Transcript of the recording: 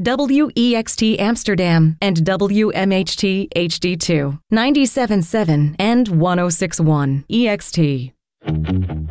WEXT Amsterdam, and WMHT HD2, 97.7 and 106.1 EXT.